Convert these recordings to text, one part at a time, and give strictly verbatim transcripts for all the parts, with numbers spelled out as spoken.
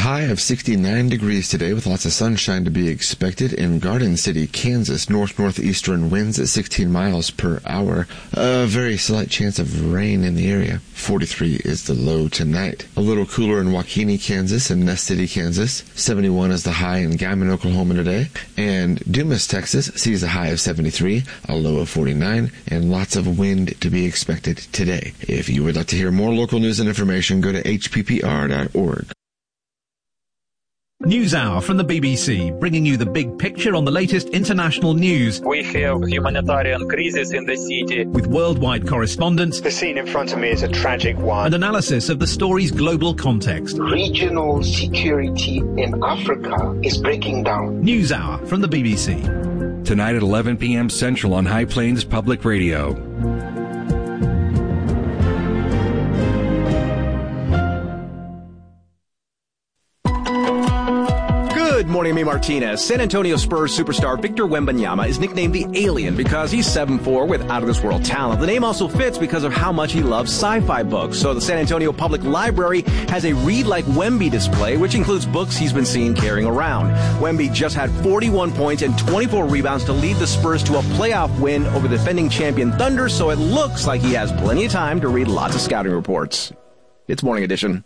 high of sixty-nine degrees today with lots of sunshine to be expected in Garden City, Kansas. North-northeastern winds at sixteen miles per hour. A very slight chance of rain in the area. forty-three is the low tonight. A little cooler in Waukene, Kansas and Nest City, Kansas. seventy-one is the high in Gammon, Oklahoma today. And Dumas, Texas sees a high of seventy-three, a low of forty-nine, and lots of wind to be expected today. If you would like to hear more local news and information, go to h p p r dot org. NewsHour from the B B C, bringing you the big picture on the latest international news. We have humanitarian crisis in the city. With worldwide correspondents. The scene in front of me is a tragic one. And analysis of the story's global context. Regional security in Africa is breaking down. NewsHour from the B B C. Tonight at eleven p.m. Central on High Plains Public Radio. Good morning, me Martinez. San Antonio Spurs superstar Victor Wembanyama is nicknamed the Alien because he's seven foot four with out-of-this-world talent. The name also fits because of how much he loves sci-fi books. So the San Antonio Public Library has a Read Like Wemby display, which includes books he's been seen carrying around. Wemby just had forty-one points and twenty-four rebounds to lead the Spurs to a playoff win over the defending champion Thunder, so it looks like he has plenty of time to read lots of scouting reports. It's Morning Edition.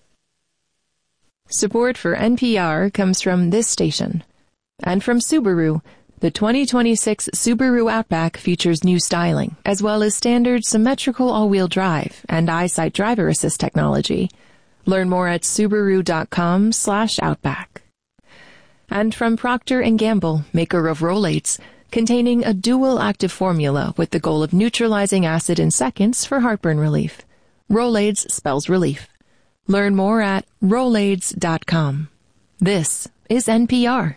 Support for N P R comes from this station. And from Subaru. The twenty twenty-six Subaru Outback features new styling, as well as standard symmetrical all-wheel drive and EyeSight driver assist technology. Learn more at Subaru.com slash Outback. And from Procter and Gamble, maker of Rolaids, containing a dual active formula with the goal of neutralizing acid in seconds for heartburn relief. Rolaids spells relief. Learn more at Rolaids dot com. This is N P R.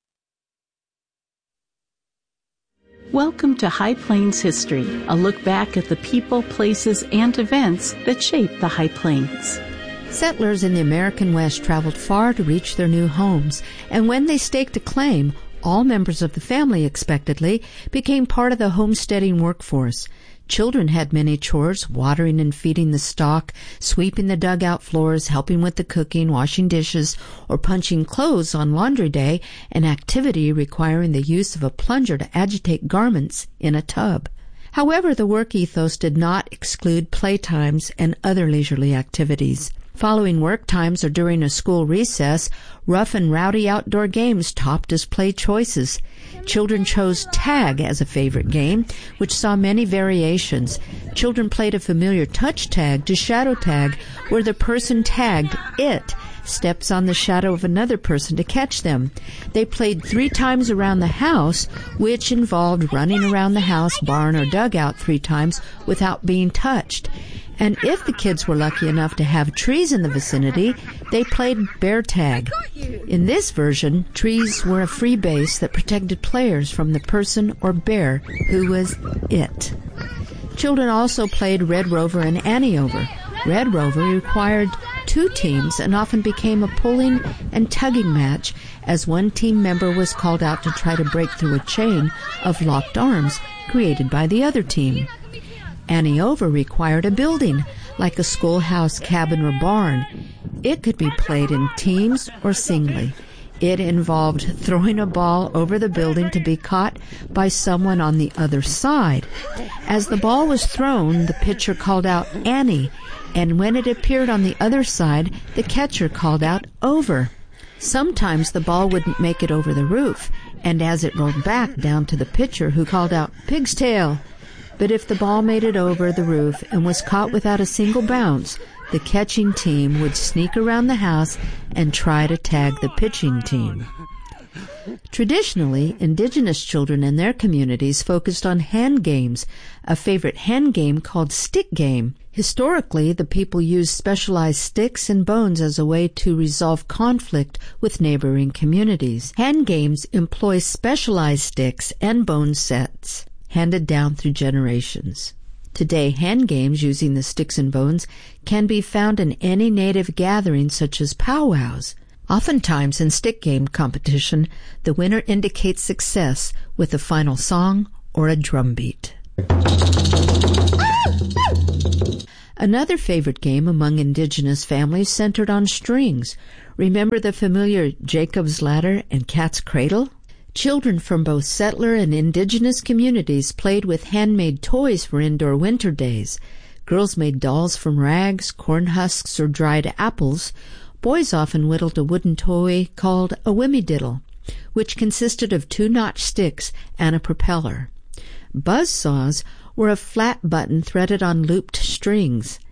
Welcome to High Plains History, a look back at the people, places, and events that shaped the High Plains. Settlers in the American West traveled far to reach their new homes, and when they staked a claim, all members of the family, expectedly, became part of the homesteading workforce. Children had many chores, watering and feeding the stock, sweeping the dugout floors, helping with the cooking, washing dishes, or punching clothes on laundry day, an activity requiring the use of a plunger to agitate garments in a tub. However, the work ethos did not exclude playtimes and other leisurely activities. Following work times or during a school recess, rough and rowdy outdoor games topped as play choices. Children chose tag as a favorite game, which saw many variations. Children played a familiar touch tag to shadow tag, where the person tagged it steps on the shadow of another person to catch them. They played three times around the house, which involved running around the house, barn, or dugout three times without being touched. And if the kids were lucky enough to have trees in the vicinity, they played bear tag. In this version, trees were a free base that protected players from the person or bear who was it. Children also played Red Rover and Annie Over. Red Rover required two teams and often became a pulling and tugging match as one team member was called out to try to break through a chain of locked arms created by the other team. Annie Over required a building, like a schoolhouse, cabin, or barn. It could be played in teams or singly. It involved throwing a ball over the building to be caught by someone on the other side. As the ball was thrown, the pitcher called out Annie, and when it appeared on the other side, the catcher called out Over. Sometimes the ball wouldn't make it over the roof, and as it rolled back down to the pitcher, who called out Pig's Tail. But if the ball made it over the roof and was caught without a single bounce, the catching team would sneak around the house and try to tag the pitching team. Traditionally, indigenous children in their communities focused on hand games, a favorite hand game called stick game. Historically, the people used specialized sticks and bones as a way to resolve conflict with neighboring communities. Hand games employ specialized sticks and bone sets, handed down through generations. Today, hand games using the sticks and bones can be found in any native gathering such as powwows. Oftentimes in stick game competition, the winner indicates success with a final song or a drum beat. Another favorite game among indigenous families centered on strings. Remember the familiar Jacob's Ladder and Cat's Cradle? Children from both settler and indigenous communities played with handmade toys for indoor winter days. Girls made dolls from rags, corn husks, or dried apples. Boys often whittled a wooden toy called a whimmy-diddle, which consisted of two notched sticks and a propeller. Buzz saws were a flat button threaded on looped strings.